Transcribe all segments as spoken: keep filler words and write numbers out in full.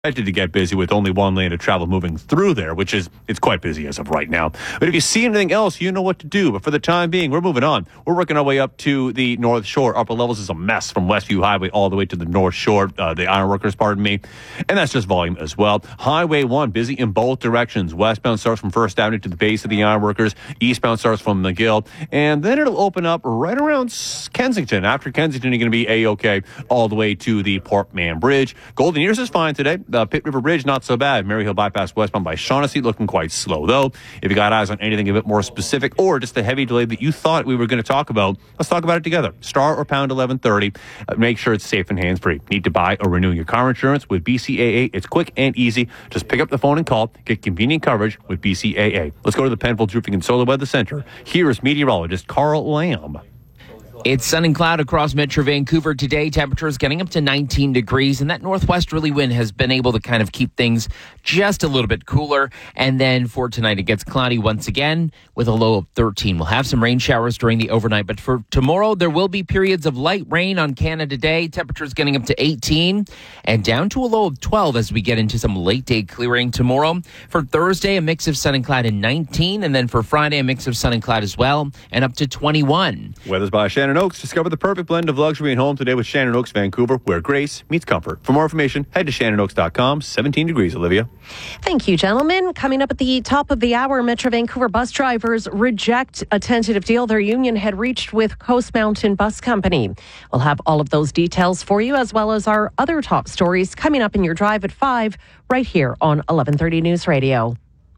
Expected to get busy with only one lane of travel moving through there, which is, it's quite busy as of right now. But if you see anything else, you know what to do. But for the time being, we're moving on. We're working our way up to the North Shore. Upper levels is a mess from Westview Highway all the way to the North Shore, uh, the Ironworkers, pardon me. And that's just volume as well. Highway one, busy in both directions. Westbound starts from First Avenue to the base of the Ironworkers. Eastbound starts from McGill. And then it'll open up right around Kensington. After Kensington, you're going to be A-OK all the way to the Portman Bridge. Golden Ears is fine today. The Pitt River Bridge, not so bad. Maryhill Bypass westbound by Shaughnessy, looking quite slow, though. If you got eyes on anything a bit more specific or just a heavy delay that you thought we were going to talk about, let's talk about it together. Star or pound eleven thirty. Uh, make sure it's safe and hands-free. Need to buy or renew your car insurance with B C A A? It's quick and easy. Just pick up the phone and call. Get convenient coverage with B C A A. Let's go to the Penfolds Roofing and Solar Weather Center. Here is meteorologist Carl Lamb. It's sun and cloud across Metro Vancouver today. Temperatures getting up to nineteen degrees, and that northwesterly wind has been able to kind of keep things just a little bit cooler. And then for tonight, it gets cloudy once again with a low of thirteen. We'll have some rain showers during the overnight, but for tomorrow, there will be periods of light rain on Canada Day. Temperatures getting up to eighteen and down to a low of twelve as we get into some late day clearing tomorrow. For Thursday, a mix of sun and cloud and nineteen, and then for Friday, a mix of sun and cloud as well, and up to twenty-one. Weather's by Shannon Oaks. Discover the perfect blend of luxury and home today with Shannon Oaks Vancouver, where grace meets comfort. For more information, head to shannon oaks dot com. seventeen degrees, Olivia. Thank you, gentlemen. Coming up at the top of the hour, Metro Vancouver bus drivers reject a tentative deal their union had reached with Coast Mountain Bus Company. We'll have all of those details for you, as well as our other top stories coming up in your drive at five, right here on eleven thirty News Radio.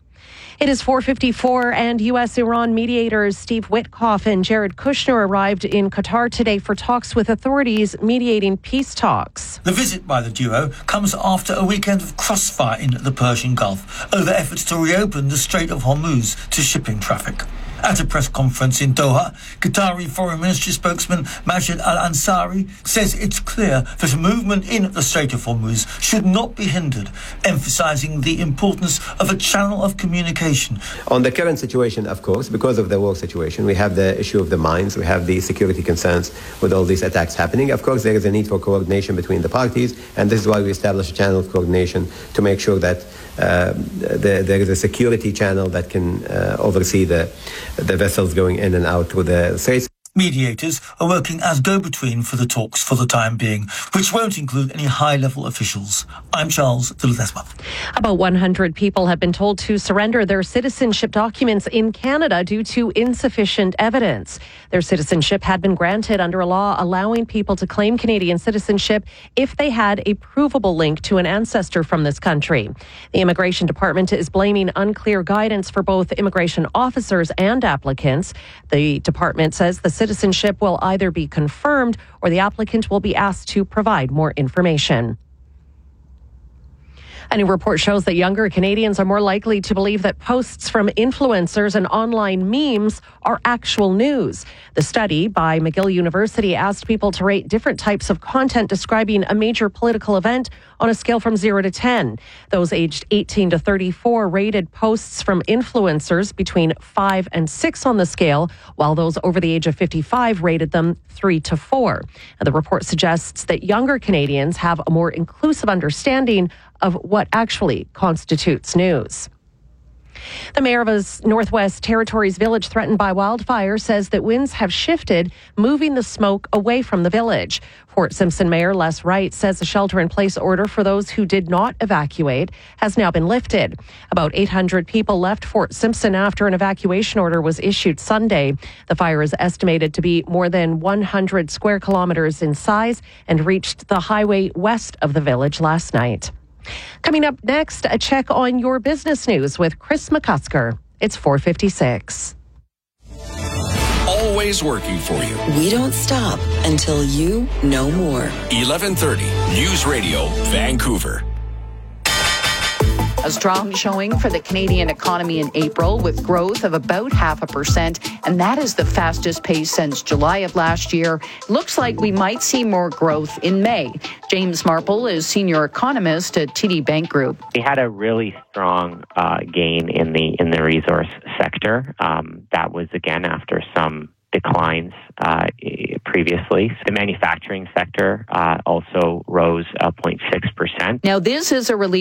It is four fifty-four, and U S-Iran mediators Steve Witkoff and Jared Kushner arrived in Qatar today for talks with authorities mediating peace talks. The visit by the duo comes after a weekend of crossfire in the Persian Gulf over efforts to reopen the Strait of Hormuz to shipping traffic. At a press conference in Doha, Qatari Foreign Ministry spokesman Majid Al-Ansari says it's clear that movement in the Strait of Hormuz should not be hindered, emphasizing the importance of a channel of communication. On the current situation, of course, because of the war situation, we have the issue of the mines, we have the security concerns with all these attacks happening. Of course, there is a need for coordination between the parties, and this is why we established a channel of coordination to make sure that uh, the, there is a security channel that can uh, oversee the the vessels going in and out through the straits. Mediators are working as go-between for the talks for the time being, which won't include any high-level officials. I'm Charles de Ledesma. About one hundred people have been told to surrender their citizenship documents in Canada due to insufficient evidence. Their citizenship had been granted under a law allowing people to claim Canadian citizenship if they had a provable link to an ancestor from this country. The Immigration Department is blaming unclear guidance for both immigration officers and applicants. The department says the citizenship will either be confirmed or the applicant will be asked to provide more information. A new report shows that younger Canadians are more likely to believe that posts from influencers and online memes are actual news. The study by McGill University asked people to rate different types of content describing a major political event on a scale from zero to ten. Those aged eighteen to thirty-four rated posts from influencers between five and six on the scale, while those over the age of fifty-five rated them three to four. And the report suggests that younger Canadians have a more inclusive understanding of what actually constitutes news. The mayor of a Northwest Territories village threatened by wildfire says that winds have shifted, moving the smoke away from the village. Fort Simpson Mayor Les Wright says a shelter-in-place order for those who did not evacuate has now been lifted. About eight hundred people left Fort Simpson after an evacuation order was issued Sunday. The fire is estimated to be more than one hundred square kilometers in size and reached the highway west of the village last night. Coming up next, a check on your business news with Chris McCusker. It's four fifty-six. Always working for you. We don't stop until you know more. eleven thirty News Radio, Vancouver. A strong showing for the Canadian economy in April with growth of about half a percent, and that is the fastest pace since July of last year. Looks like we might see more growth in May. James Marple is senior economist at T D Bank Group. We had a really strong uh, gain in the in the resource sector. Um, that was again after some declines uh, previously. The manufacturing sector uh, also rose uh, zero point six percent. Now, this is a relief.